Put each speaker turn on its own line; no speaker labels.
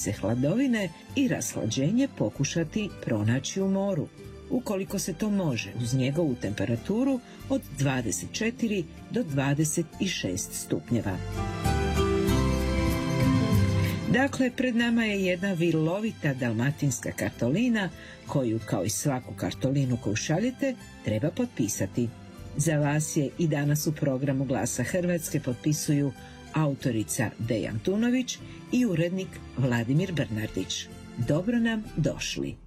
se hladovine i rashlađenje pokušati pronaći u moru, ukoliko se to može, uz njegovu temperaturu od 24 do 26 stupnjeva. Dakle, pred nama je jedna vilovita dalmatinska kartolina koju, kao i svaku kartolinu koju šaljete, treba potpisati. Za vas je i danas u programu Glasa Hrvatske potpisuju autorica Deja Antunović i urednik Vladimir Bernardić. Dobro nam došli!